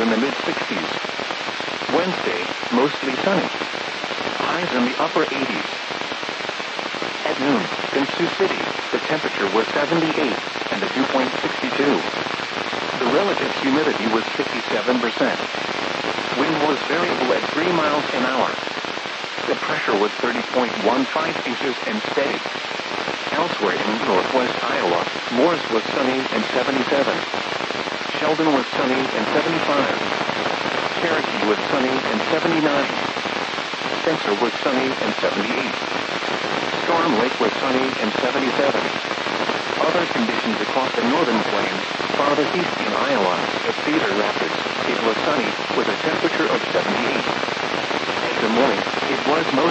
in the mid-60s. Wednesday, mostly sunny. Highs in the upper 80s. At noon, in Sioux City, the temperature was 78 and the dew point 62. The relative humidity was 57%. Wind was variable at 3 miles an hour. The pressure was 30.15 inches and steady. Elsewhere in northwest Iowa, Morris was sunny and 77. Sheldon was sunny and 75. Cherokee was sunny and 79. Spencer was sunny and 78. Storm Lake was sunny and 77. Other conditions across the northern plains, farther east in Iowa, at Cedar Rapids, it was sunny with a temperature of 78. In the morning, it was mostly